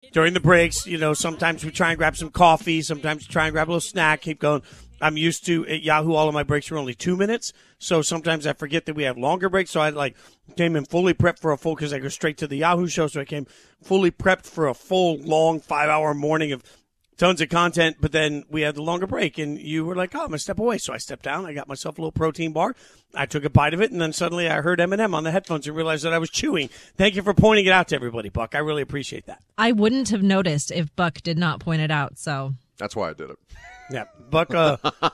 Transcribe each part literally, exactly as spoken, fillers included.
during the breaks, you know, sometimes we try and grab some coffee. Sometimes we try and grab a little snack, keep going. I'm used to, at Yahoo, all of my breaks are only two minutes. So sometimes I forget that we have longer breaks. So I like came in fully prepped for a full, because I go straight to the Yahoo show. So I came fully prepped for a full, long five-hour morning of tons of content, but then we had the longer break, and you were like, oh, I'm going to step away. So I stepped down. I got myself a little protein bar. I took a bite of it, and then suddenly I heard Eminem on the headphones and realized that I was chewing. Thank you for pointing it out to everybody, Buck. I really appreciate that. I wouldn't have noticed if Buck did not point it out, so. That's why I did it. Yeah, Buck, uh,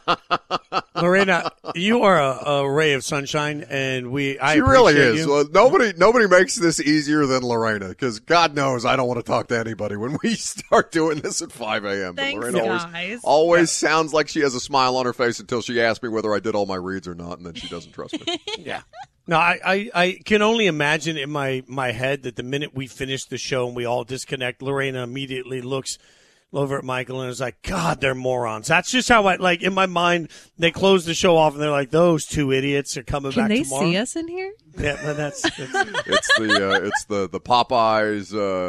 Lorena, you are a, a ray of sunshine, and we, I She really is. you. Well, nobody, nobody makes this easier than Lorena, because God knows I don't want to talk to anybody when we start doing this at five a.m. Thanks, Lorena always, guys. always yeah. sounds like she has a smile on her face until she asks me whether I did all my reads or not, and then she doesn't trust me. Yeah. No, I, I, I can only imagine in my, my head that the minute we finish the show and we all disconnect, Lorena immediately looks over at Michael and is like, God, they're morons. That's just how I, like, in my mind, they close the show off and they're like, those two idiots are coming Can back they tomorrow. see us in here? Yeah, but that's, that's It's the uh, it's the the Popeyes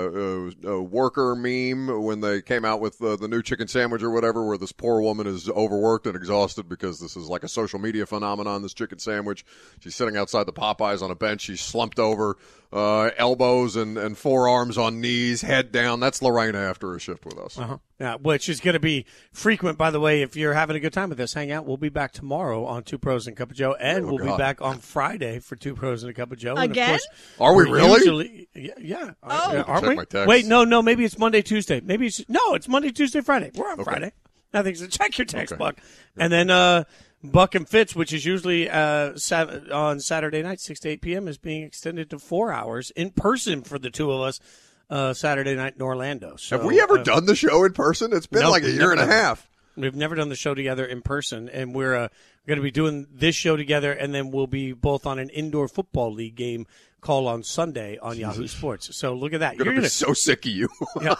uh, uh, uh, worker meme when they came out with uh, the new chicken sandwich or whatever, where this poor woman is overworked and exhausted because this is like a social media phenomenon. This chicken sandwich, she's sitting outside the Popeyes on a bench. She's slumped over, uh, elbows and, and forearms on knees, head down. That's Lorena after a shift with us. Uh-huh. Yeah, which is going to be frequent, by the way. If you're having a good time with us, hang out. We'll be back tomorrow on Two Pros and a Cup of Joe, and Oh, we'll God. be back on Friday for Two Pros and a Cup of Joe. Again? And of course, Are we we're really? Usually, yeah, yeah. Oh. Uh, aren't Check we? my text. Wait, no, no. Maybe it's Monday, Tuesday. Maybe it's no. It's Monday, Tuesday, Friday. We're on Okay. Friday. Nothing. So check your text, Okay. Buck, and then uh, Buck and Fitz, which is usually uh, sat- on Saturday night, six to eight p.m., is being extended to four hours in person for the two of us. Uh, Saturday night in Orlando. So, Have we ever uh, done the show in person? It's been Nope, like a we've year never and a done it. half. We've never done the show together in person, and we're uh, going to be doing this show together, and then we'll be both on an indoor football league game call on Sunday on Yahoo Sports. So look at that. I'm gonna You're be gonna, so sick of you. yeah.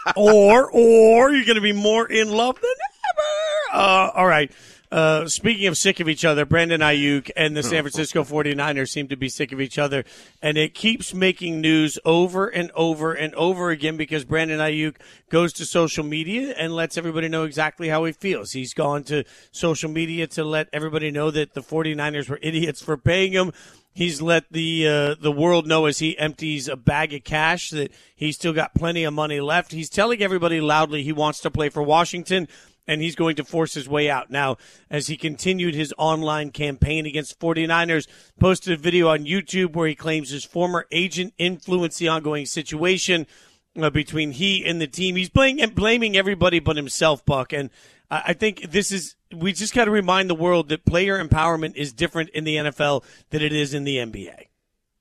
or or you're going to be more in love than ever. Uh, all right. Uh, speaking of sick of each other, Brandon Ayuk and the San Francisco forty-niners seem to be sick of each other, and it keeps making news over and over and over again because Brandon Ayuk goes to social media and lets everybody know exactly how he feels. He's gone to social media to let everybody know that the forty-niners were idiots for paying him. He's let the uh, the world know as he empties a bag of cash that he's still got plenty of money left. He's telling everybody loudly he wants to play for Washington, and he's going to force his way out. Now, as he continued his online campaign against forty-niners, posted a video on YouTube where he claims his former agent influenced the ongoing situation uh, between he and the team. He's blaming, blaming everybody but himself, Buck, and uh, I think this is – we just got to remind the world that player empowerment is different in the N F L than it is in the N B A.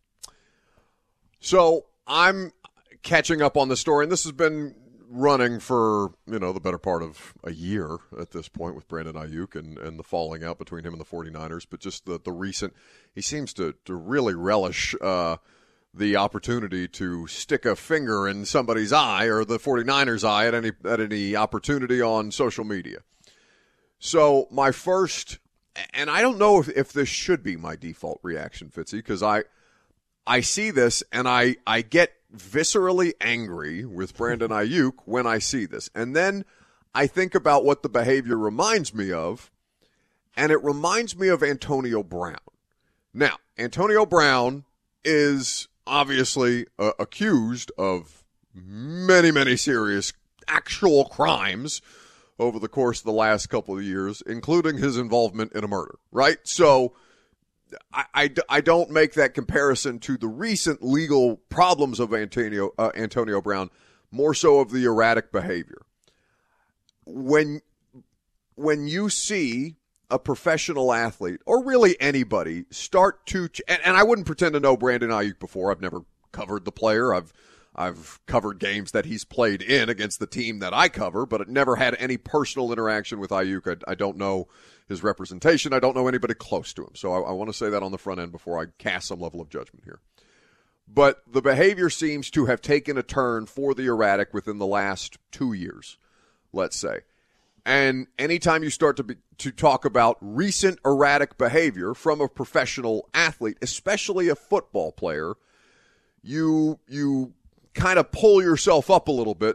So I'm catching up on the story, and this has been running for, you know, the better part of a year at this point with Brandon Ayuk and, and the falling out between him and the forty-niners. But just the, the recent – he seems to, to really relish uh, the opportunity to stick a finger in somebody's eye or the forty-niners' eye at any at any opportunity on social media. So my first – and I don't know if, if this should be my default reaction, Fitzy, because I, I see this and I, I get viscerally angry with Brandon Ayuk when I see this. And then I think about what the behavior reminds me of, and it reminds me of Antonio Brown. Now, Antonio Brown is obviously uh, accused of many, many serious actual crimes over the course of the last couple of years, including his involvement in a murder, right? So I, I, I don't make that comparison to the recent legal problems of Antonio, uh, Antonio Brown, more so of the erratic behavior. When, when you see a professional athlete, or really anybody, start to – and, and I wouldn't pretend to know Brandon Ayuk before. I've never covered the player. I've I've covered games that he's played in against the team that I cover, but it never had any personal interaction with Ayuk. I, I don't know his representation. I don't know anybody close to him. So I, I want to say that on the front end before I cast some level of judgment here. But the behavior seems to have taken a turn for the erratic within the last two years, let's say. And anytime you start to be, to talk about recent erratic behavior from a professional athlete, especially a football player, you you kind of pull yourself up a little bit